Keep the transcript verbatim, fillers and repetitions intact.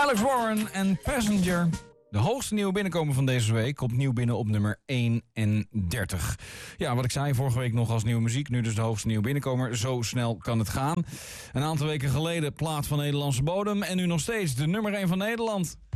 Alex Warren en Passenger. De hoogste nieuwe binnenkomer van deze week komt nieuw binnen op nummer eenendertig. Ja, wat ik zei vorige week nog als nieuwe muziek, nu dus de hoogste nieuwe binnenkomer. Zo snel kan het gaan. Een aantal weken geleden plaat van Nederlandse bodem en nu nog steeds de nummer één van Nederland.